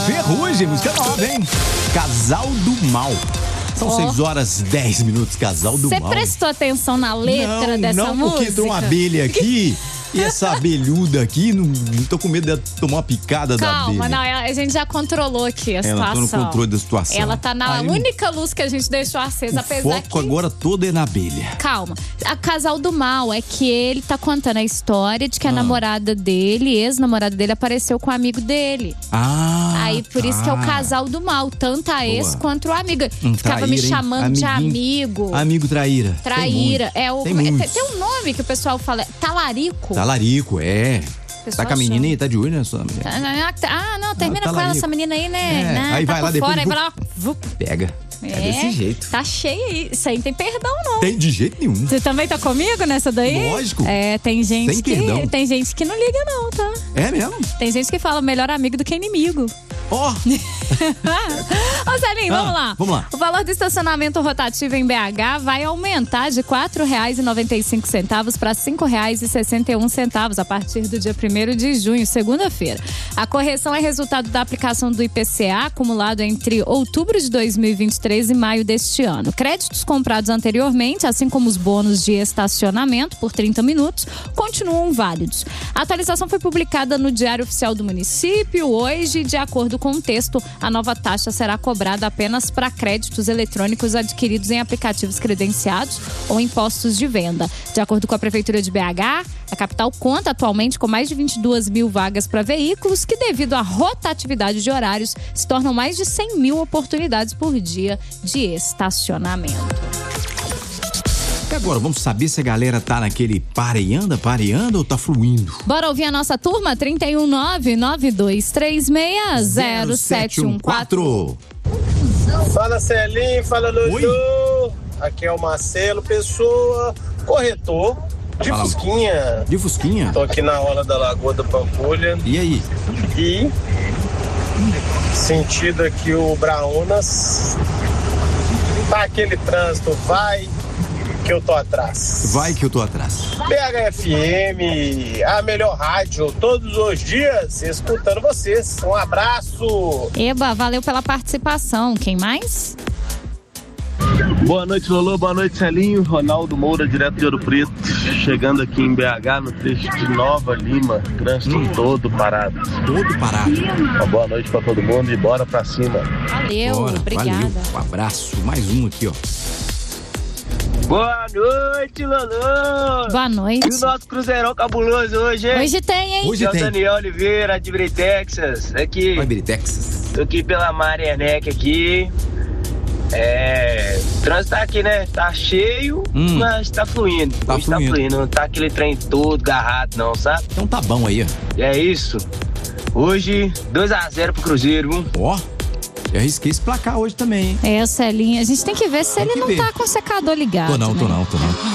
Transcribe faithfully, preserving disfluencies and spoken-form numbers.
Ferrugem, música nova, hein? Casal do Mal. São seis horas, dez minutos, Casal do Mal. Você prestou atenção na letra não, dessa não, música? Não, porque tem uma abelha aqui. E essa abelhuda aqui, não, não tô com medo de tomar uma picada Calma, da abelha. Calma, não, a gente já controlou aqui a Ela situação. tá no controle da situação. Ela tá na Aí, única luz que a gente deixou acesa, o apesar foco que... agora todo é na abelha. Calma. A Casal do Mal é que ele tá contando a história de que a Ah. namorada dele, ex-namorada dele, apareceu com o amigo dele. Ah, Aí, por isso que é o tá. Casal do Mal, tanto a ex Boa. quanto o amigo. Um Ficava traíra, me hein? chamando de Amiguinho. amigo. Amigo traíra. Traíra. Tem É o, Tem é, tem, muitos. tem um nome que o pessoal fala, talarico. Talarico, é. Pessoal Tá com a menina chama. aí? Tá de olho nessa mulher? Ah, não, termina Ah, com ela, talarico. essa menina aí, né? É, Né, aí tá vai lá por depois, fora, aí vup. vai lá. vup. Pega. É, É, desse jeito. Tá cheio aí. Isso aí não tem perdão, não. Tem de jeito nenhum. Você também tá comigo nessa daí? Lógico. É, tem gente Sem que perdão. tem gente que não liga não, tá? É mesmo? Tem gente que fala melhor amigo do que inimigo. Ó. Ô, Celinho, Ah, vamos lá. vamos lá. O valor do estacionamento rotativo em B H vai aumentar de quatro reais e noventa e cinco centavos para cinco reais e sessenta e um centavos a partir do dia primeiro de junho, segunda-feira. A correção é resultado da aplicação do I P C A acumulado entre outubro de dois mil e vinte e três e maio deste ano. Créditos comprados anteriormente, assim como os bônus de estacionamento por trinta minutos, continuam válidos. A atualização foi publicada no Diário Oficial do Município hoje. De acordo com o texto, a nova taxa será cobrada apenas para créditos eletrônicos adquiridos em aplicativos credenciados ou em postos de venda. De acordo com a Prefeitura de B H, a capital conta atualmente com mais de vinte e duas mil vagas para veículos que, devido à rotatividade de horários, se tornam mais de cem mil oportunidades por dia de estacionamento. E agora, vamos saber se a galera tá naquele para e anda, para e anda ou tá fluindo? Bora ouvir a nossa turma? trinta e um nove nove dois três seis zero sete um quatro. Fala Celinho, fala Dudu. Aqui é o Marcelo Pessoa, corretor de Fala. Fusquinha. De Fusquinha? Tô aqui na hora da Lagoa da Pampulha. E aí? E sentido aqui o Braunas. Tá aquele trânsito, vai que eu tô atrás. Vai que eu tô atrás. B H F M, a melhor rádio, todos os dias, escutando vocês. Um abraço. Eba, valeu pela participação. Quem mais? Boa noite, Lolo. Boa noite, Celinho. Ronaldo Moura, direto de Ouro Preto. Chegando aqui em B H, no trecho de Nova Lima. Trânsito Hum. todo parado. Todo parado. Uma boa noite pra todo mundo e bora pra cima. Valeu, Bora, obrigada. valeu. Um abraço. Mais um aqui, ó. Boa noite, Lolo! Boa noite. E o nosso cruzeirão cabuloso hoje, hein? Hoje tem, hein? Hoje Aqui é o tem. Daniel Oliveira, de Bray, Texas. Aqui, Vai, Biri, Texas. tô aqui pela Marianec aqui. É, o trânsito tá aqui, né? Tá cheio, Hum. mas tá fluindo. Tá Hoje fluindo. tá fluindo, não tá aquele trem todo garrado não, sabe? Então tá bom aí, ó. E é isso. Hoje, dois a zero pro Cruzeiro, viu? Ó, eu arrisquei esse placar hoje também, hein? É, Celinho, a gente tem que ver se Tem ele que não ver. tá com o secador ligado. Tô não, tô né? não, tô não.